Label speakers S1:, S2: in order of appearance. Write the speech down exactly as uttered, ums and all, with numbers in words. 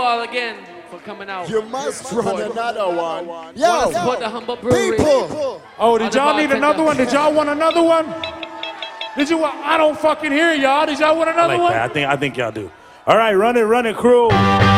S1: all again for coming out.
S2: You must run another one.
S1: Yo, support the Humble Brewery.
S2: People.
S3: Oh, did y'all need another one? Did y'all want another one? Did you want? I don't fucking hear y'all. Did y'all want
S4: I
S3: another
S4: like
S3: one?
S4: that. I think I think y'all do. All right, run it, run it, crew.